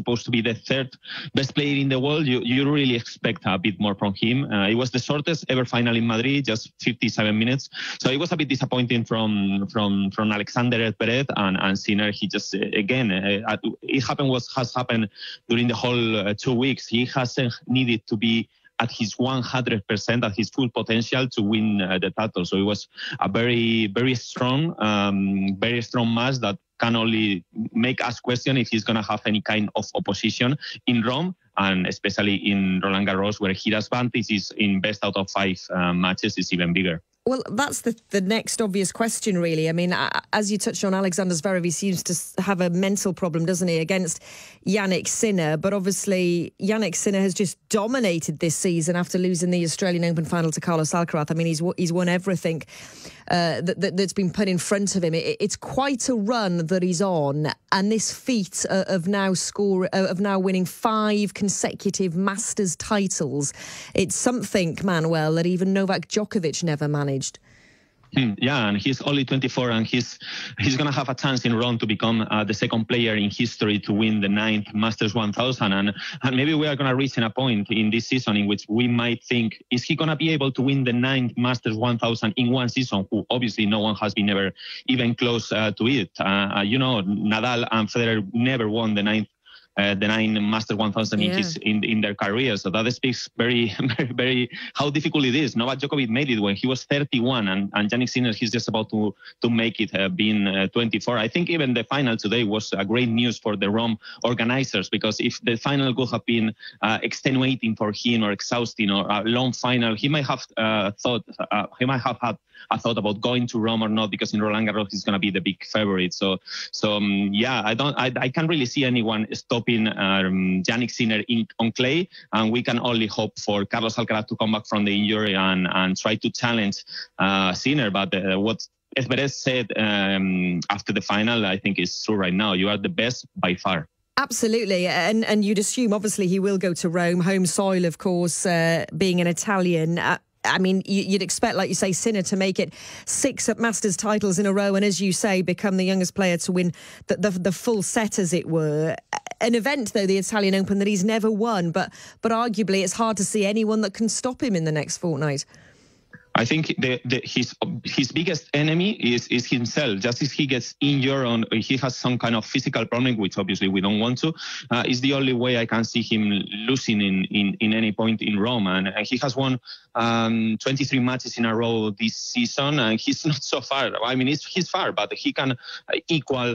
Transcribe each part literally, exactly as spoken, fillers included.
supposed to be the third best player in the world, you, you really expect a bit more from him. Uh, it was the shortest ever final in Madrid, just fifty-seven minutes. So it was a bit disappointing from from from Alexander Zverev and, and Sinner. He just, uh, again, uh, it happened what has happened during the whole uh, two weeks. He hasn't needed to be at his one hundred percent, at his full potential to win uh, the title. So it was a very, very strong, um, very strong match that can only make us question if he's going to have any kind of opposition in Rome, and especially in Roland Garros, where his advantage is in best out of five uh, matches is even bigger. Well, that's the, the next obvious question, really. I mean, as you touched on, Alexander Zverev, he seems to have a mental problem, doesn't he, against Jannik Sinner. But obviously, Jannik Sinner has just dominated this season after losing the Australian Open final to Carlos Alcaraz. I mean, he's he's won everything uh, that, that, that's been put in front of him. It, it's quite a run that he's on. And this feat uh, of now score uh, of now winning five consecutive Masters titles, it's something, Manuel, that even Novak Djokovic never managed. Hmm, yeah, and he's only twenty-four, and he's he's going to have a chance in Rome to become uh, the second player in history to win the ninth Masters one thousand. And, and maybe we are going to reach in a point in this season in which we might think, is he going to be able to win the ninth Masters one thousand in one season? Who obviously no one has been ever even close uh, to it. Uh, you know, Nadal and Federer never won the ninth. Uh, the nine Master one thousand yeah. in his in in their career, so that speaks very, very, very how difficult it is. Novak Djokovic made it when he was thirty-one, and and Jannik Sinner, he's just about to to make it, uh, being uh, twenty-four. I think even the final today was a great news for the Rome organizers, because if the final could have been uh, extenuating for him or exhausting or a long final, he might have uh, thought uh, he might have had a thought about going to Rome or not, because in Roland Garros he's going to be the big favorite. So, so um, yeah, I don't, I, I can't really see anyone stopping um, Jannik Sinner in, on clay, and we can only hope for Carlos Alcaraz to come back from the injury and and try to challenge uh, Sinner. But uh, what Zverev said um, after the final, I think is true right now. You are the best by far. Absolutely. And and you'd assume, obviously, he will go to Rome, home soil, of course, uh, being an Italian. Uh, I mean, you'd expect, like you say, Sinner to make it six Masters titles in a row and, as you say, become the youngest player to win the, the, the full set, as it were. An event, though, the Italian Open, that he's never won, but but arguably it's hard to see anyone that can stop him in the next fortnight. I think the, the, his his biggest enemy is is himself. Just if he gets injured or he has some kind of physical problem, which obviously we don't want to, uh, is the only way I can see him losing in, in, in any point in Rome. And he has won um, twenty-three matches in a row this season, and he's not so far. I mean, he's, he's far, but he can equal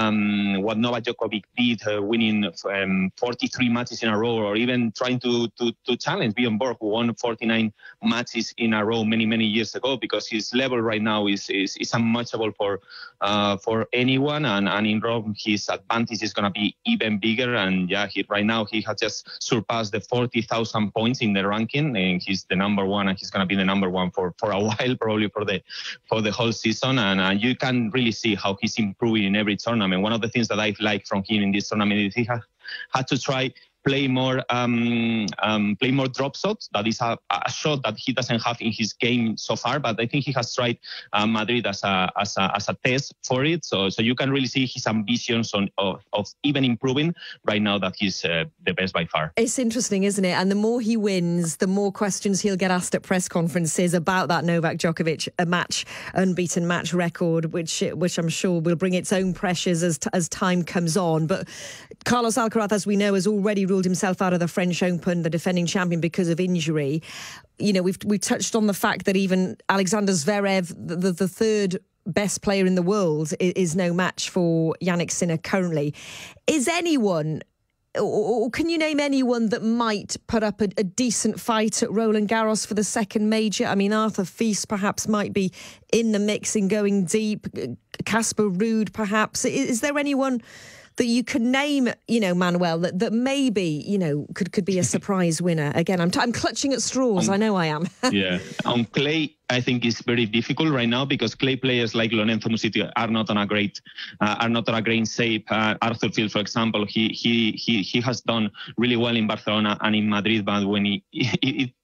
Um, what Novak Djokovic did, uh, winning um, forty-three matches in a row, or even trying to to, to challenge Bjorn Borg, who won forty-nine matches in a row many many years ago, because his level right now is is, is unmatchable for uh, for anyone, and, and in Rome his advantage is going to be even bigger. And yeah, he, right now he has just surpassed the forty thousand points in the ranking, and he's the number one, and he's going to be the number one for, for a while, probably for the for the whole season. And uh, you can really see how he's improving in every tournament. I mean, one of the things that I like from him in this tournament is he ha- had to try play more um, um, play more drop shots. That is a, a shot that he doesn't have in his game so far, but I think he has tried uh, Madrid as a, as a as a test for it. So so you can really see his ambitions on of, of even improving right now that he's uh, the best by far. It's interesting, isn't it? And the more he wins, the more questions he'll get asked at press conferences about that Novak Djokovic a match unbeaten match record, which which I'm sure will bring its own pressures as t- as time comes on. But Carlos Alcaraz, as we know, has already ruled himself out of the French Open, the defending champion, because of injury. You know, we've we touched on the fact that even Alexander Zverev, the, the, the third best player in the world, is, is no match for Jannik Sinner currently. Is anyone, or can you name anyone that might put up a, a decent fight at Roland Garros for the second major? I mean, Arthur Fils perhaps might be in the mix in going deep. Casper Ruud, perhaps. Is, is there anyone that you can name, you know, Manuel, that, that maybe, you know, could, could be a surprise winner? Again, I'm, t- I'm clutching at straws. Um, I know I am. Yeah. On clay, I think it's very difficult right now, because clay players like Lorenzo Musetti are not on a great, uh, are not on a great shape. Uh, Arthur Fils, for example, he he he he has done really well in Barcelona and in Madrid, but when he, it,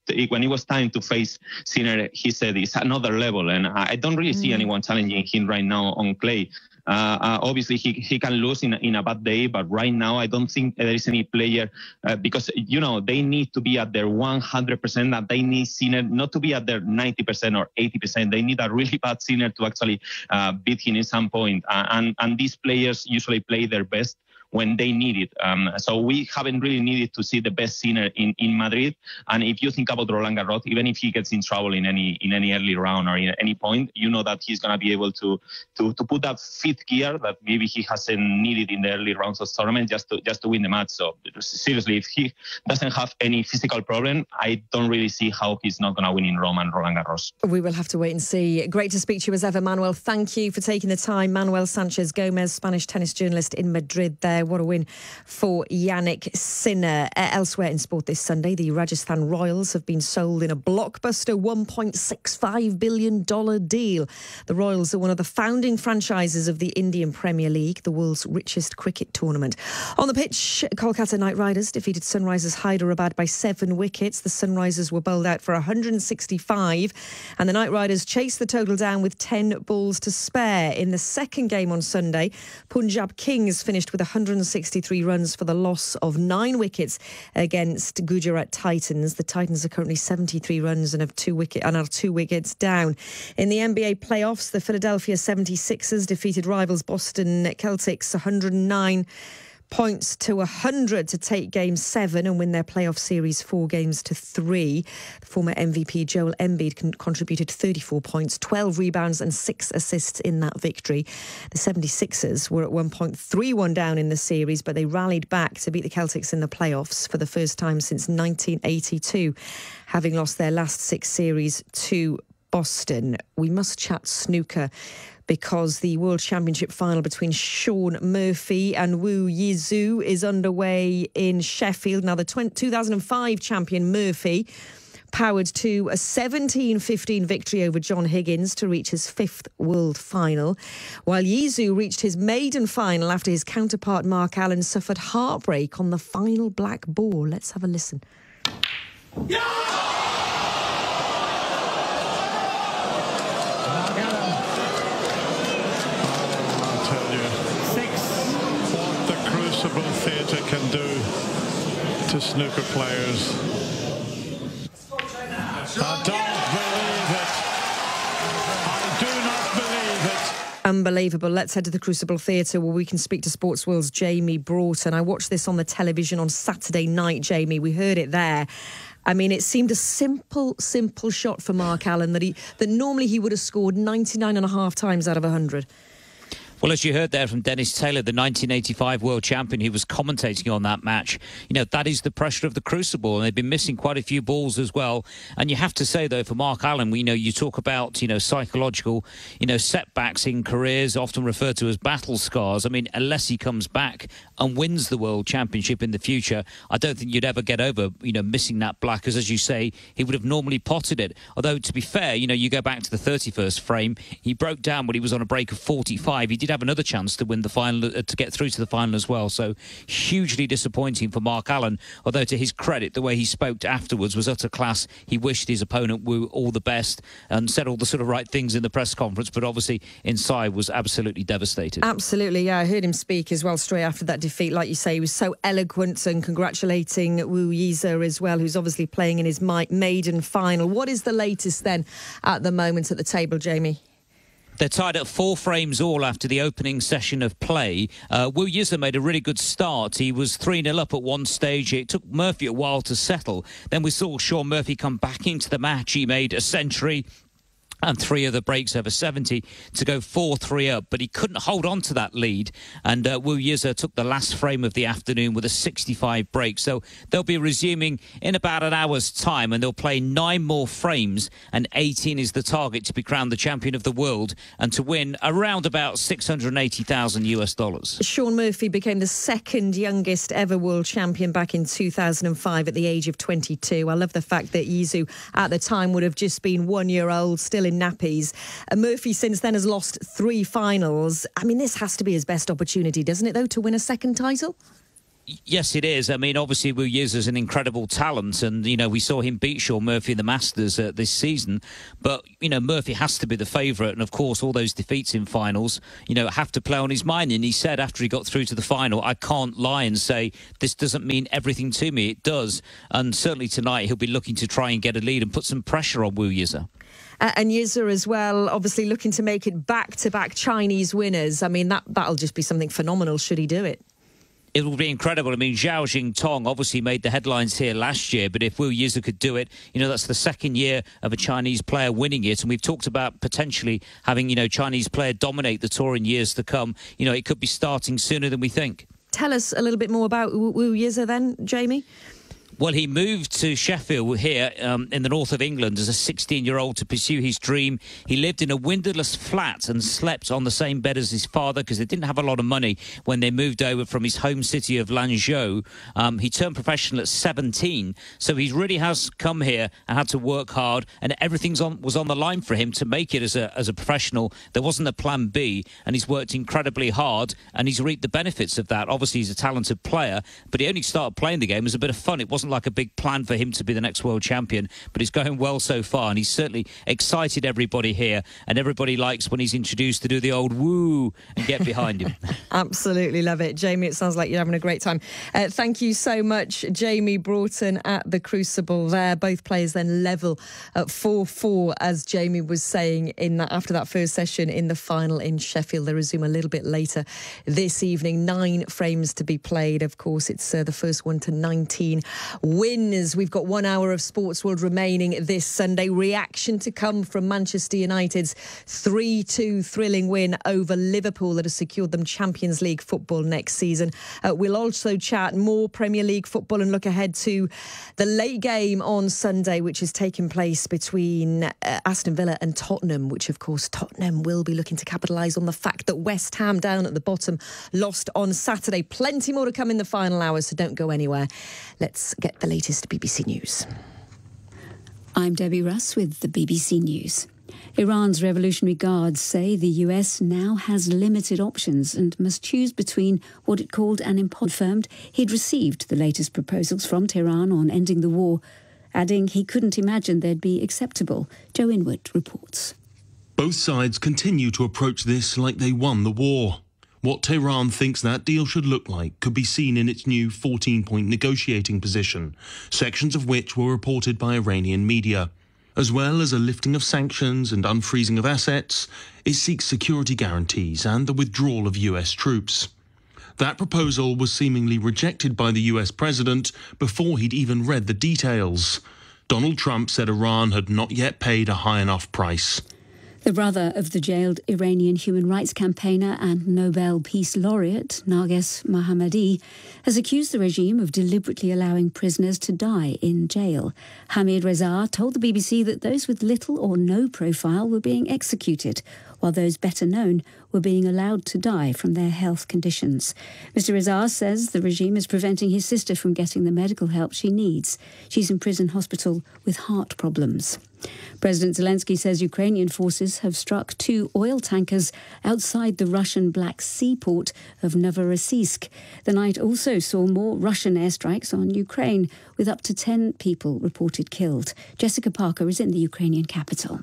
when it was time to face Sinner, he said it's another level, and I don't really see mm. anyone challenging him right now on clay. Uh, uh, obviously, he, he can lose in, in a bad day, but right now I don't think there is any player uh, because, you know, they need to be at their one hundred percent, and they need Sinner not to be at their ninety percent or eighty percent. They need a really bad Sinner to actually uh, beat him at some point. Uh, and, and these players usually play their best when they need it. Um, so we haven't really needed to see the best Sinner in, in Madrid. And if you think about Roland Garros, even if he gets in trouble in any in any early round or in any point, you know that he's going to be able to, to to put that fifth gear that maybe he hasn't needed in the early rounds of tournament just to just to win the match. So seriously, if he doesn't have any physical problem, I don't really see how he's not going to win in Rome and Roland Garros. We will have to wait and see. Great to speak to you as ever, Manuel. Thank you for taking the time. Manuel Sanchez Gomez, Spanish tennis journalist in Madrid there. What a win for Jannik Sinner. Uh, elsewhere in sport this Sunday, the Rajasthan Royals have been sold in a blockbuster one point six five billion dollars deal. The Royals are one of the founding franchises of the Indian Premier League, the world's richest cricket tournament. On the pitch, Kolkata Knight Riders defeated Sunrisers Hyderabad by seven wickets. The Sunrisers were bowled out for one hundred sixty-five, and the Knight Riders chased the total down with ten balls to spare. In the second game on Sunday, Punjab Kings finished with one hundred sixty-three runs for the loss of nine wickets against Gujarat Titans. The Titans are currently seventy-three runs and have two wicket and are two wickets down. In the N B A playoffs, the Philadelphia seventy-sixers defeated rivals Boston Celtics one hundred nine points to one hundred to take game seven and win their playoff series four games to three. The former M V P Joel Embiid con- contributed thirty-four points, twelve rebounds and six assists in that victory. The seventy-sixers were at one point three one down in the series, but they rallied back to beat the Celtics in the playoffs for the first time since nineteen eighty-two, having lost their last six series to Boston. We must chat snooker, because the World Championship final between Shaun Murphy and Wu Yizhu is underway in Sheffield. Now, the two thousand five champion Murphy powered to a seventeen fifteen victory over John Higgins to reach his fifth world final, while Yizhu reached his maiden final after his counterpart Mark Allen suffered heartbreak on the final black ball. Let's have a listen. Yeah! Theatre can do to snooker players. I don't believe it. I do not believe it. Unbelievable. Let's head to the Crucible Theatre where we can speak to Sports World's Jamie Broughton. I watched this on the television on Saturday night, Jamie. We heard it there. I mean, it seemed a simple, simple shot for Mark Allen that he that normally he would have scored ninety-nine and a half times out of one hundred. Well, as you heard there from Dennis Taylor, the nineteen eighty-five world champion who was commentating on that match, you know, that is the pressure of the Crucible, and they've been missing quite a few balls as well. And you have to say, though, for Mark Allen, we know you talk about, you know, psychological, you know, setbacks in careers, often referred to as battle scars. I mean, unless he comes back and wins the world championship in the future, I don't think you'd ever get over, you know, missing that black, because, as you say, he would have normally potted it. Although, to be fair, you know, you go back to the thirty-first frame, he broke down when he was on a break of forty-five. He did have another chance to win the final, uh, to get through to the final as well. So hugely disappointing for Mark Allen. Although, to his credit, the way he spoke afterwards was utter class. He wished his opponent Wu all the best and said all the sort of right things in the press conference, but obviously inside was absolutely devastated. Absolutely, yeah. I heard him speak as well straight after that defeat. Like you say, he was so eloquent and congratulating Wu Yizhu as well, who's obviously playing in his maiden final. What is the latest then at the moment at the table, Jamie? They're tied at four frames all after the opening session of play. Uh, Wu Yizhu made a really good start. He was three nil up at one stage. It took Murphy a while to settle. Then we saw Shaun Murphy come back into the match. He made a century and three of the breaks over seventy to go four three up, but he couldn't hold on to that lead, and uh, Wu Yizhu took the last frame of the afternoon with a sixty-five break. So they'll be resuming in about an hour's time, and they'll play nine more frames, and eighteen is the target to be crowned the champion of the world and to win around about six hundred eighty thousand US dollars. Shaun Murphy became the second youngest ever world champion back in two thousand five at the age of twenty-two. I love the fact that Yizhu at the time would have just been one year old, still in nappies. And Murphy since then has lost three finals. I mean, this has to be his best opportunity, doesn't it, though, to win a second title? Yes, it is. I mean, obviously, Wu Yiza's an incredible talent, and, you know, we saw him beat Shaun Murphy in the Masters uh, this season. But, you know, Murphy has to be the favourite, and, of course, all those defeats in finals, you know, have to play on his mind. And he said after he got through to the final, I can't lie and say this doesn't mean everything to me. It does. And certainly tonight he'll be looking to try and get a lead and put some pressure on Wu Yiza. Uh, and Yiza as well, obviously looking to make it back-to-back Chinese winners. I mean, that, that'll just be something phenomenal should he do it. It will be incredible. I mean, Zhao Jingtong obviously made the headlines here last year, but if Wu Yiza could do it, you know, that's the second year of a Chinese player winning it. And we've talked about potentially having, you know, Chinese player dominate the tour in years to come. You know, it could be starting sooner than we think. Tell us a little bit more about Wu Yiza then, Jamie. Well, he moved to Sheffield here um, in the north of England as a sixteen-year-old to pursue his dream. He lived in a windowless flat and slept on the same bed as his father because they didn't have a lot of money when they moved over from his home city of Lanzhou. Um, he turned professional at seventeen, so he really has come here and had to work hard, and everything was on the line for him to make it as a, as a professional. There wasn't a plan B, and he's worked incredibly hard, and he's reaped the benefits of that. Obviously, he's a talented player, but he only started playing the game as a bit of fun. It wasn't like a big plan for him to be the next world champion, but he's going well so far, and he's certainly excited everybody here, and everybody likes when he's introduced to do the old woo and get behind him. Absolutely love it. Jamie, it sounds like you're having a great time. Uh, thank you so much, Jamie Broughton at the Crucible there. Both players then level at four four, as Jamie was saying, in that, after that first session in the final in Sheffield. They resume a little bit later this evening. Nine frames to be played. Of course, it's uh, the first one to nineteen wins. We've got one hour of Sports World remaining this Sunday. Reaction to come from Manchester United's three two thrilling win over Liverpool that has secured them Champions League football next season. Uh, we'll also chat more Premier League football and look ahead to the late game on Sunday, which is taking place between uh, Aston Villa and Tottenham, which, of course, Tottenham will be looking to capitalise on the fact that West Ham, down at the bottom, lost on Saturday. Plenty more to come in the final hours, so don't go anywhere. Let's get the latest B B C News. I'm Debbie Russ with the B B C News. Iran's Revolutionary Guards say the U S now has limited options and must choose between what it called an impossible. Confirmed he'd received the latest proposals from Tehran on ending the war, adding he couldn't imagine they'd be acceptable. Joe Inwood reports. Both sides continue to approach this like they won the war. What Tehran thinks that deal should look like could be seen in its new fourteen-point negotiating position, sections of which were reported by Iranian media. As well as a lifting of sanctions and unfreezing of assets, it seeks security guarantees and the withdrawal of U S troops. That proposal was seemingly rejected by the U S president before he'd even read the details. Donald Trump said Iran had not yet paid a high enough price. The brother of the jailed Iranian human rights campaigner and Nobel Peace Laureate, Narges Mohammadi, has accused the regime of deliberately allowing prisoners to die in jail. Hamid Reza told the B B C that those with little or no profile were being executed, while those better known were being allowed to die from their health conditions. Mister Reza says the regime is preventing his sister from getting the medical help she needs. She's in prison hospital with heart problems. President Zelensky says Ukrainian forces have struck two oil tankers outside the Russian Black Sea port of Novorossiysk. The night also saw more Russian airstrikes on Ukraine, with up to ten people reported killed. Jessica Parker is in the Ukrainian capital.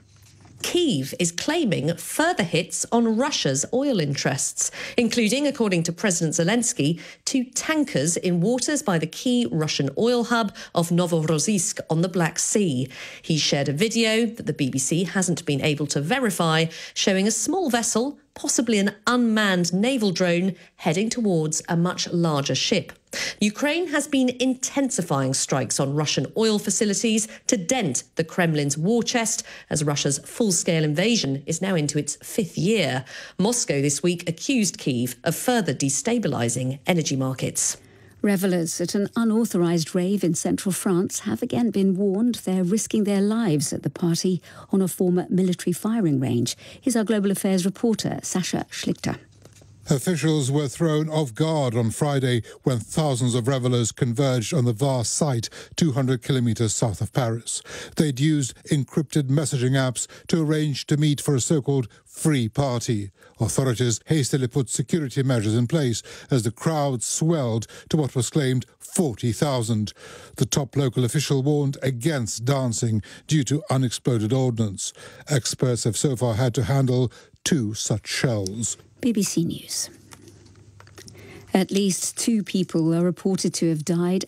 Kyiv is claiming further hits on Russia's oil interests, including, according to President Zelensky, two tankers in waters by the key Russian oil hub of Novorossiysk on the Black Sea. He shared a video that the B B C hasn't been able to verify, showing a small vessel, possibly an unmanned naval drone, heading towards a much larger ship. Ukraine has been intensifying strikes on Russian oil facilities to dent the Kremlin's war chest as Russia's full-scale invasion is now into its fifth year. Moscow this week accused Kyiv of further destabilising energy markets. Revellers at an unauthorised rave in central France have again been warned they're risking their lives at the party on a former military firing range. Here's our Global Affairs reporter, Sasha Schlichter. Officials were thrown off guard on Friday when thousands of revellers converged on the vast site two hundred kilometres south of Paris. They'd used encrypted messaging apps to arrange to meet for a so-called free party. Authorities hastily put security measures in place as the crowd swelled to what was claimed forty thousand. The top local official warned against dancing due to unexploded ordnance. Experts have so far had to handle two such shells. B B C News. At least two people are reported to have died